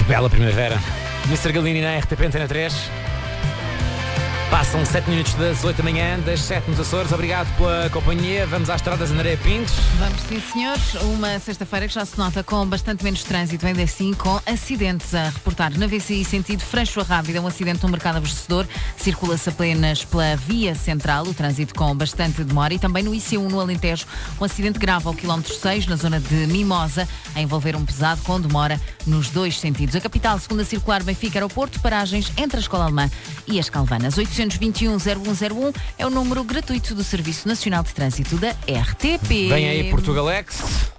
bela primavera. Mr. Galini na RTP Antena 3. Passam 7 minutos das 8 da manhã, das 7 nos Açores. Obrigado pela companhia. Vamos às estradas André Pintos. Vamos sim, senhores. Uma sexta-feira que já se nota com bastante menos trânsito, ainda assim com acidentes a reportar. Na VCI sentido Freixo a Rábida, um acidente no mercado abastecedor. Circula-se apenas pela via central, o trânsito com bastante demora. E também no IC1 no Alentejo, um acidente grave ao quilómetro 6, na zona de Mimosa, a envolver um pesado com demora nos dois sentidos. A capital, segunda circular Benfica Aeroporto, paragens entre a Escola Alemã e as Calvanas. 821-0101 é o número gratuito do Serviço Nacional de Trânsito da RTP. Vem aí Portugalex.